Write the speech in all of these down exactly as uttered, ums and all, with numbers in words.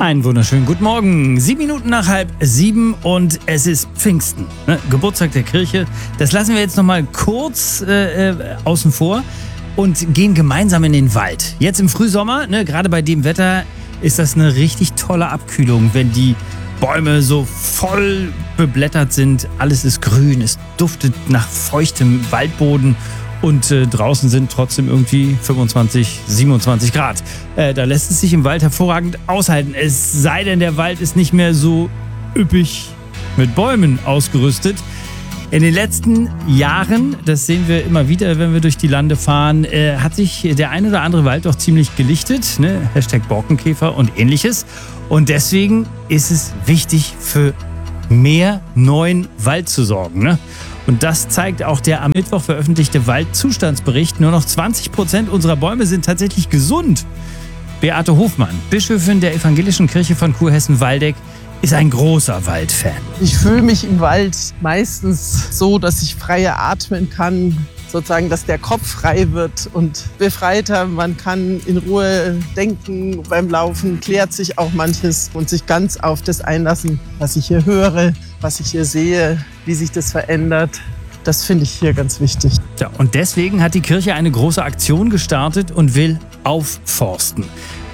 Einen wunderschönen guten Morgen. Sieben Minuten nach halb sieben und es ist Pfingsten, ne? Geburtstag der Kirche. Das lassen wir jetzt noch mal kurz äh, äh, außen vor und gehen gemeinsam in den Wald. Jetzt im Frühsommer, ne, gerade bei dem Wetter, ist das eine richtig tolle Abkühlung, wenn die Bäume so voll beblättert sind. Alles ist grün, es duftet nach feuchtem Waldboden. Und äh, draußen sind trotzdem irgendwie fünfundzwanzig, siebenundzwanzig Grad. Äh, da lässt es sich im Wald hervorragend aushalten. Es sei denn, der Wald ist nicht mehr so üppig mit Bäumen ausgerüstet. In den letzten Jahren, das sehen wir immer wieder, wenn wir durch die Lande fahren, äh, hat sich der ein oder andere Wald doch ziemlich gelichtet. Ne? Hashtag Borkenkäfer und ähnliches. Und deswegen ist es wichtig, für mehr neuen Wald zu sorgen. Ne? Und das zeigt auch der am Mittwoch veröffentlichte Waldzustandsbericht. Nur noch zwanzig Prozent unserer Bäume sind tatsächlich gesund. Beate Hofmann, Bischöfin der Evangelischen Kirche von Kurhessen-Waldeck, ist ein großer Waldfan. Ich fühle mich im Wald meistens so, dass ich freier atmen kann, sozusagen, dass der Kopf frei wird und befreiter. Man kann in Ruhe denken beim Laufen, klärt sich auch manches und sich ganz auf das einlassen, was ich hier höre, was ich hier sehe, wie sich das verändert. Das finde ich hier ganz wichtig. Ja, und deswegen hat die Kirche eine große Aktion gestartet und will aufforsten.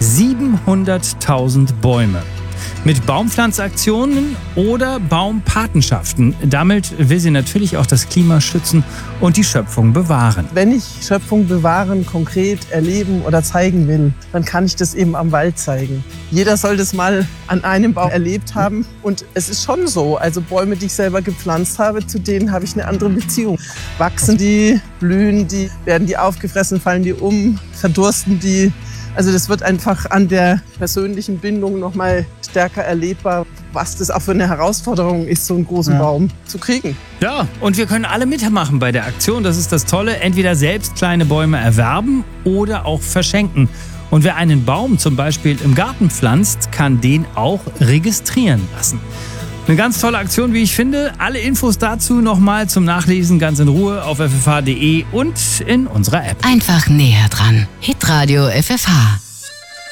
siebenhunderttausend Bäume. Mit Baumpflanzaktionen oder Baumpatenschaften. Damit will sie natürlich auch das Klima schützen und die Schöpfung bewahren. Wenn ich Schöpfung bewahren, konkret erleben oder zeigen will, dann kann ich das eben am Wald zeigen. Jeder soll das mal an einem Baum erlebt haben. Und es ist schon so, also Bäume, die ich selber gepflanzt habe, zu denen habe ich eine andere Beziehung. Wachsen die, blühen die, werden die aufgefressen, fallen die um, verdursten die. Also das wird einfach an der persönlichen Bindung noch mal stärker erlebbar, was das auch für eine Herausforderung ist, so einen großen ja. Baum zu kriegen. Ja, und wir können alle mitmachen bei der Aktion. Das ist das Tolle. Entweder selbst kleine Bäume erwerben oder auch verschenken. Und wer einen Baum zum Beispiel im Garten pflanzt, kann den auch registrieren lassen. Eine ganz tolle Aktion, wie ich finde. Alle Infos dazu nochmal zum Nachlesen ganz in Ruhe auf f f h punkt d e und in unserer App. Einfach näher dran. Hitradio F F H.